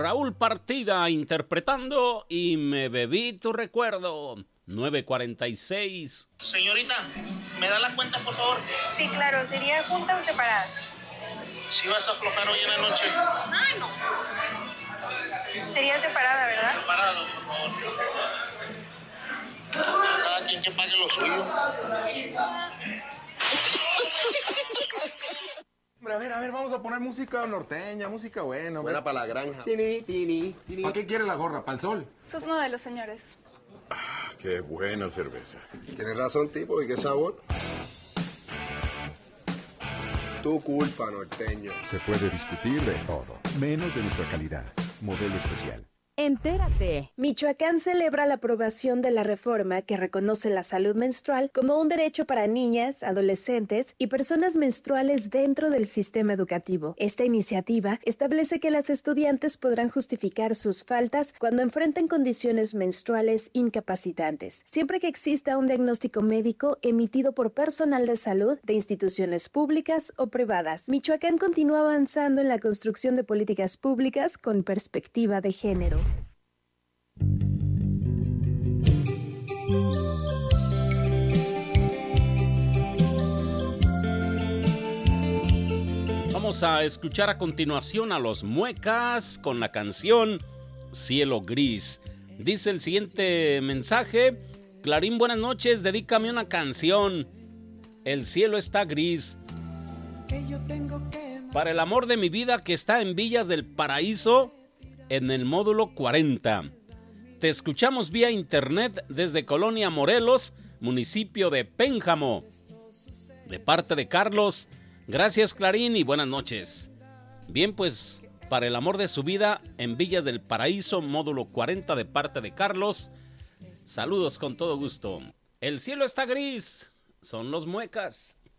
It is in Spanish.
Raúl Partida interpretando Y me bebí tu recuerdo. 9:46. Señorita, ¿me da la cuenta, por favor? Sí, claro. ¿Sería junta o separada? Si vas a aflojar hoy en la noche. Ay, no. Sería separada, ¿verdad? Separado, por favor. Cada quien que pague lo suyo. A ver, vamos a poner música norteña, música buena. Buena para la granja. ¿Para qué quiere la gorra? ¿Para el sol? Sus modelos, señores. Qué buena cerveza. Tienes razón, tipo. ¿Y qué sabor? Tu culpa, norteño. Se puede discutir de todo, menos de nuestra calidad. Modelo especial. Entérate. Michoacán celebra la aprobación de la reforma que reconoce la salud menstrual como un derecho para niñas, adolescentes y personas menstruales dentro del sistema educativo. Esta iniciativa establece que las estudiantes podrán justificar sus faltas cuando enfrenten condiciones menstruales incapacitantes, siempre que exista un diagnóstico médico emitido por personal de salud de instituciones públicas o privadas. Michoacán continúa avanzando en la construcción de políticas públicas con perspectiva de género. Vamos a escuchar a continuación a Los Muecas con la canción Cielo Gris. Dice el siguiente mensaje: Clarín, buenas noches, dedícame una canción. El cielo está gris. Para el amor de mi vida que está en Villas del Paraíso, en el módulo 40. Te escuchamos vía internet desde Colonia Morelos, municipio de Pénjamo. De parte de Carlos. Gracias, Clarín, y buenas noches. Bien, pues, para el amor de su vida en Villas del Paraíso, módulo 40, de parte de Carlos. Saludos con todo gusto. El cielo está gris. Son Los Muecas.